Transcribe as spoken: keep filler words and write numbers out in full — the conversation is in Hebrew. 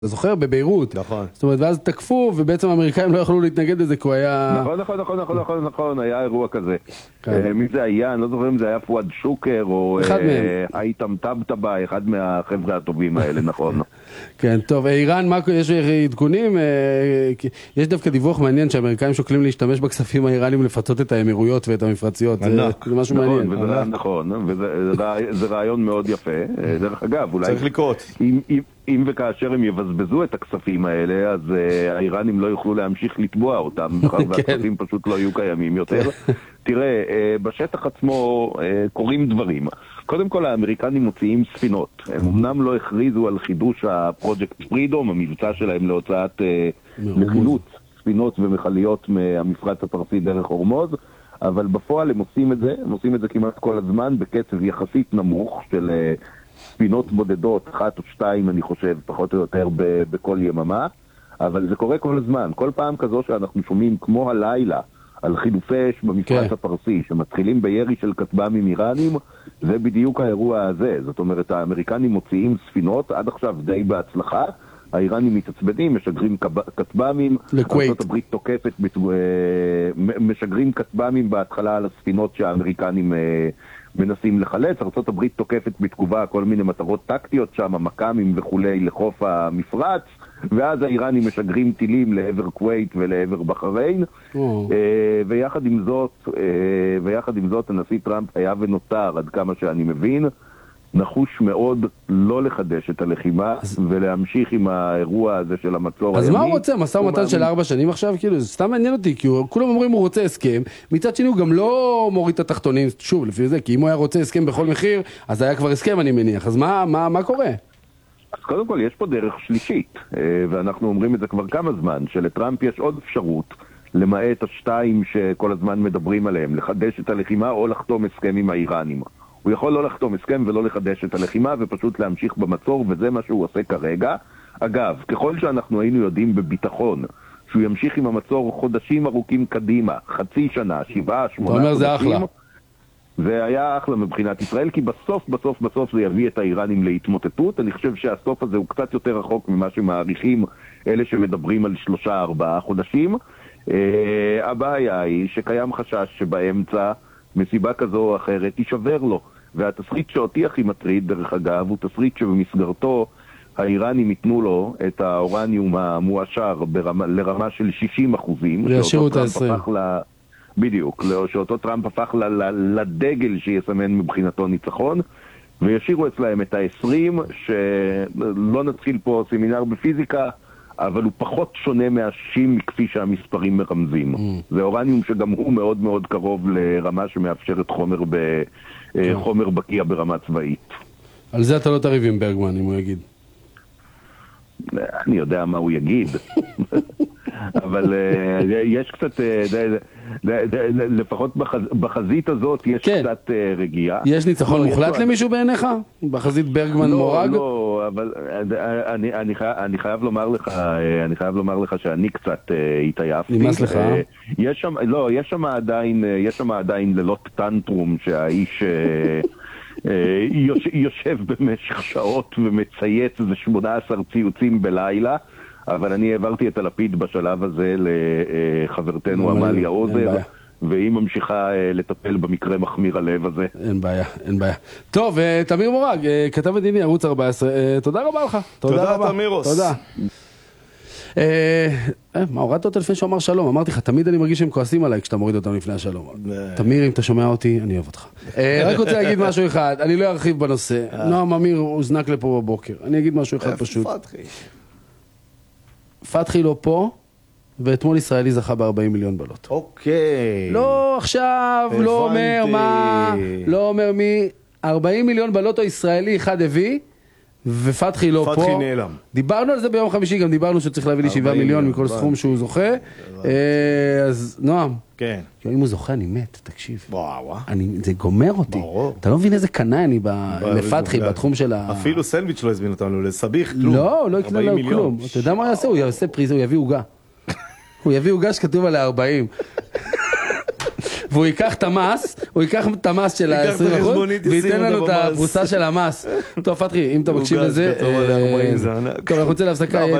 אתה זוכר? בביירות. נכון. זאת אומרת, ואז תקפו, ובעצם האמריקאים לא יכלו להתנגד לזה, כי הוא היה... נכון, נכון, נכון, נכון, נכון, נכון, היה אירוע כזה. מי זה היה? אני לא זוכר אם זה היה פואד שוקר, או הייתם טבטבה, אחד מהחבר'ה הטובים האלה, נכון. כן, טוב, איראן, יש עדכונים? יש דווקא דיווח מעניין שהאמריקאים שוקלים להשתמש בכספים האיראנים לפצות את האמירויות ואת המפרציות. זה משהו מעניין. נכון, וזה רעיון מאוד יפה. דרך אגב, אולי... צריך לקרות. אם וכאשר הם יבזבזו את הכספים האלה, אז האיראנים לא יוכלו להמשיך לתבוע אותם, והכספים פשוט לא יהיו קיימים יותר. תראה, בשטח עצמו קורים דברים. קודם כל, האמריקנים מוציאים ספינות. הם אמנם לא הכריזו על חידוש הפרויקט פרידום, המבצע שלהם להוצאת לחילוץ ספינות ומכליות מהמפרץ הפרסי דרך הורמוז, אבל בפועל הם עושים את זה, הם עושים את זה כמעט כל הזמן, בקצב יחסית נמוך של ספינות בודדות, אחת או שתיים אני חושב, פחות או יותר ב- בכל יממה, אבל זה קורה כל הזמן. כל פעם כזו שאנחנו שומעים כמו הלילה על חילופי אש במפרץ okay. הפרסי, שמתחילים בירי של כטב"מים איראנים, זה בדיוק האירוע הזה. זאת אומרת, האמריקנים מוציאים ספינות, עד עכשיו די בהצלחה, האיראנים מתעצבנים, משגרים כטב"מים, ארצות הברית תוקפת, משגרים כטב"מים בהתחלה על הספינות שהאמריקנים מנסים לחלץ, ארצות הברית תוקפת בתגובה כל מיני מטרות טקטיות שם, מקאמים וכולי לחוף המפרץ, ואז האיראנים משגרים טילים לעבר כווית ולעבר בחריין, oh. ויחד עם זאת, ויחד עם זאת הנשיא טראמפ היה ונותר, עד כמה שאני מבין, נחוש מאוד לא לחדש את הלחימה אז... ולהמשיך עם האירוע הזה של המצור אז הימי. מה הוא רוצה? מסע ומתן של ארבע שנים עכשיו? כאילו, זה סתם מעניין אותי, כי הוא, כולם אומרים הוא רוצה הסכם, מצד שני הוא גם לא מוריד את התחתונים, שוב, לפי זה, כי אם הוא היה רוצה הסכם בכל מחיר, אז היה כבר הסכם אני מניח, אז מה, מה, מה קורה? אז קודם כל יש פה דרך שלישית, ואנחנו אומרים את זה כבר כמה זמן, שלטראמפ יש עוד אפשרות, למעט השתיים שכל הזמן מדברים עליהם, לחדש את הלחימה או לחתום הסכם עם האיראנים. הוא יכול לא לחתום הסכם ולא לחדש את הלחימה ופשוט להמשיך במצור, וזה מה שהוא עושה כרגע. אגב, ככל שאנחנו היינו יודעים בביטחון שהוא ימשיך עם המצור חודשים ארוכים קדימה, חצי שנה, שבעה, שמונה חודשים, זה אחלה. זה היה אחלה מבחינת ישראל, כי בסוף, בסוף, בסוף זה יביא את האיראנים להתמוטטות. אני חושב שהסוף הזה הוא קצת יותר רחוק ממה שמעריכים אלה שמדברים על שלושה, ארבעה חודשים. הבעיה היא שקיים חשש שבאמצע מסיבה כזו או אחרת יישבר לו. והתסריט שאותי הכי מטריד, דרך אגב, הוא תסריט שבמסגרתו האיראנים ייתנו לו את האורניום המואשר ברמה, לרמה של שישים אחוזים. וישאירו את ה-עשרים. בדיוק, שאותו טראמפ הפך ל, ל, לדגל שיסמן מבחינתו ניצחון, וישאירו אצלהם את ה-עשרים, שלא נתחיל פה סמינר בפיזיקה, אבל הוא פחות שונה מה-שישים כפי שהמספרים מרמזים. Mm. זה אורניום שגם הוא מאוד מאוד קרוב לרמה שמאפשרת חומר, ב, okay. חומר בקיע ברמה צבאית. על זה אתה לא תריב עם ברגמן, אם הוא יגיד. אני יודע מה הוא יגיד. אבל יש קצת, לפחות בחזית הזאת יש קצת רגיעה. יש ניצחון מוחלט למישהו בעיניך? בחזית ברגמן מורג? לא, אבל אני חייב לומר לך, אני חייב לומר לך שאני קצת התעייפתי. נמאס לך? יש שם, לא, יש שם עדיין, יש שם עדיין לילות טנטרום שהאיש יושב במשך שעות ומצייץ איזה שמונה עשרה ציוצים בלילה, אבל אני העברתי את הלפיד בשלב הזה לחברתנו עמליה עוזר, והיא ממשיכה לטפל במקרה מחמיר הלב הזה. אין בעיה, אין בעיה. טוב, תמיר מורג, כתב מדיני, ערוץ ארבע עשרה, תודה רבה לך. תודה תמירוס. תודה. מה, הורדת אותה לפני שהוא אמר שלום? אמרתי לך, תמיד אני מרגיש שהם כועסים עליי כשאתה מוריד אותם לפני השלום. תמיר, אם אתה שומע אותי, אני אוהב אותך. רק רוצה להגיד משהו אחד, אני לא ארחיב בנושא. נועם אמיר הוזנק לפה בבוקר. אני אגיד משהו אחד פשוט. פתחי לא פה, ואתמול ישראלי זכה ב-ארבעים מיליון בלוט. אוקיי. לא עכשיו, לא אומר מה, לא אומר מי, ארבעים מיליון בלוטו ישראלי אחד הביא, ופתחי לא פה. פתחי נעלם. דיברנו על זה ביום חמישי, גם דיברנו שצריך להביא לי שבעה מיליון מכל סכום שהוא זוכה. אז נועם. כן. אם הוא זוכה, אני מת, תקשיב. וואו. זה גומר אותי. ברור. אתה לא מבין איזה קנה אני לפתחי בתחום של ה... אפילו סנדוויץ' לא הזמין אותנו, לסביך, כלום. לא, לא יקנה לו כלום. אתה יודע מה הוא יעשה? הוא יעשה פריזה, הוא יביא עוגה. הוא יביא עוגה שכתוב עליה ארבעים. והוא ייקח את המס, הוא ייקח את המס של ה-עשרים אחוז, וייתן לנו את הפרוסה של המס. טוב, פתחי, אם אתה מקשיב לזה, טוב, אנחנו נצא להפסקה.